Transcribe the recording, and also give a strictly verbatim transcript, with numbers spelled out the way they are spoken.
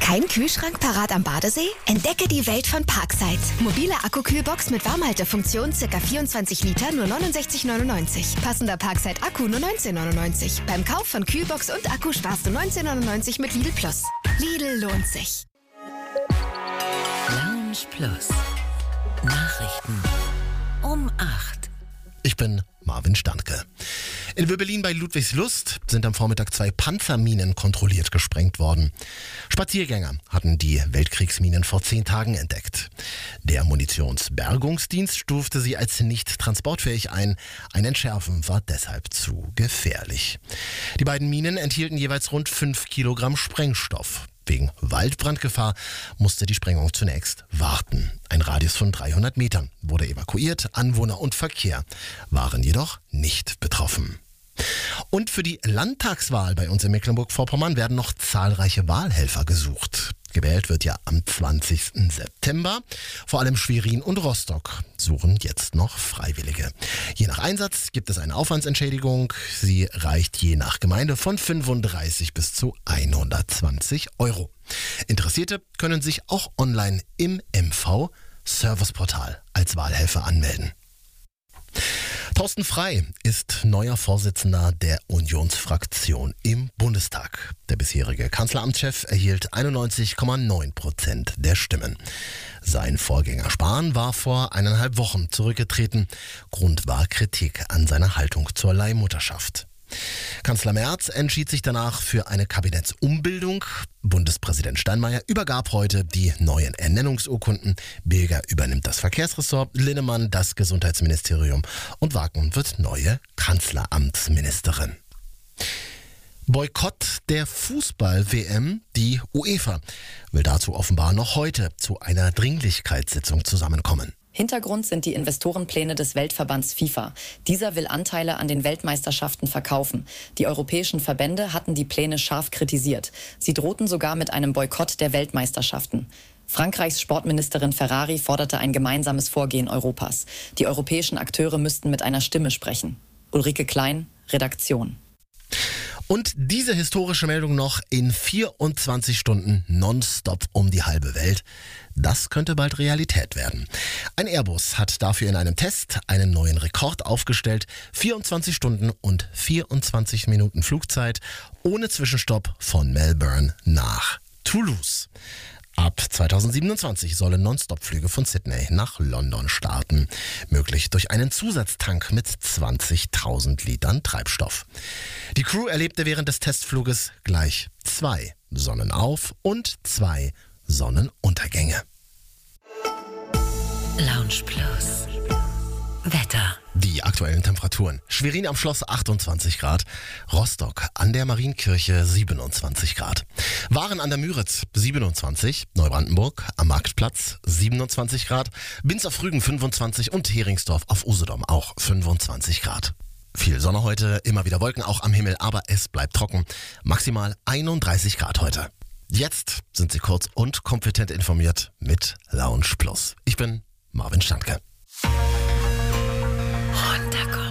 Kein Kühlschrank parat am Badesee? Entdecke die Welt von Parkside. Mobile Akku-Kühlbox mit Warmhaltefunktion, ca. vierundzwanzig Liter, nur neunundsechzig neunundneunzig. Passender Parkside-Akku nur neunzehn neunundneunzig. Beim Kauf von Kühlbox und Akku sparst du neunzehn neunundneunzig mit Lidl Plus. Lidl lohnt sich. Lounge Plus. Nachrichten um acht. Ich bin Marvin Standke. In Wöbelin bei Ludwigslust sind am Vormittag zwei Panzerminen kontrolliert gesprengt worden. Spaziergänger hatten die Weltkriegsminen vor zehn Tagen entdeckt. Der Munitionsbergungsdienst stufte sie als nicht transportfähig ein. Ein Entschärfen war deshalb zu gefährlich. Die beiden Minen enthielten jeweils rund fünf Kilogramm Sprengstoff. Wegen Waldbrandgefahr musste die Sprengung zunächst warten. Ein Radius von dreihundert Metern wurde evakuiert, Anwohner und Verkehr waren jedoch nicht betroffen. Und für die Landtagswahl bei uns in Mecklenburg-Vorpommern werden noch zahlreiche Wahlhelfer gesucht. Gewählt wird ja am zwanzigsten September. Vor allem Schwerin und Rostock suchen jetzt noch Freiwillige. Je nach Einsatz gibt es eine Aufwandsentschädigung. Sie reicht je nach Gemeinde von fünfunddreißig bis zu hundertzwanzig Euro. Interessierte können sich auch online im M V-Serviceportal als Wahlhelfer anmelden. Thorsten Frey ist neuer Vorsitzender der Unionsfraktion im Bundestag. Der bisherige Kanzleramtschef erhielt einundneunzig Komma neun Prozent der Stimmen. Sein Vorgänger Spahn war vor eineinhalb Wochen zurückgetreten. Grund war Kritik an seiner Haltung zur Leihmutterschaft. Kanzler Merz entschied sich danach für eine Kabinettsumbildung. Bundespräsident Steinmeier übergab heute die neuen Ernennungsurkunden. Bilger übernimmt das Verkehrsressort, Linnemann das Gesundheitsministerium und Wagen wird neue Kanzleramtsministerin. Boykott der Fußball-W M. Die UEFA will dazu offenbar noch heute zu einer Dringlichkeitssitzung zusammenkommen. Hintergrund sind die Investorenpläne des Weltverbands FIFA. Dieser will Anteile an den Weltmeisterschaften verkaufen. Die europäischen Verbände hatten die Pläne scharf kritisiert. Sie drohten sogar mit einem Boykott der Weltmeisterschaften. Frankreichs Sportministerin Ferrari forderte ein gemeinsames Vorgehen Europas. Die europäischen Akteure müssten mit einer Stimme sprechen. Ulrike Klein, Redaktion. Und diese historische Meldung noch in vierundzwanzig Stunden nonstop um die halbe Welt. Das könnte bald Realität werden. Ein Airbus hat dafür in einem Test einen neuen Rekord aufgestellt. vierundzwanzig Stunden und vierundzwanzig Minuten Flugzeit ohne Zwischenstopp von Melbourne nach Toulouse. Ab zweitausendsiebenundzwanzig sollen Nonstop-Flüge von Sydney nach London starten. Möglich durch einen Zusatztank mit zwanzigtausend Litern Treibstoff. Die Crew erlebte während des Testfluges gleich zwei Sonnenauf- und zwei Sonnenuntergänge. Lounge Plus. Wetter. Die aktuellen Temperaturen. Schwerin am Schloss achtundzwanzig Grad, Rostock an der Marienkirche siebenundzwanzig Grad, Waren an der Müritz siebenundzwanzig, Neubrandenburg am Marktplatz siebenundzwanzig Grad, Binz auf Rügen fünfundzwanzig und Heringsdorf auf Usedom auch fünfundzwanzig Grad. Viel Sonne heute, immer wieder Wolken auch am Himmel, aber es bleibt trocken. Maximal einunddreißig Grad heute. Jetzt sind Sie kurz und kompetent informiert mit Lounge Plus. Ich bin Marvin Standke. Runterkommen.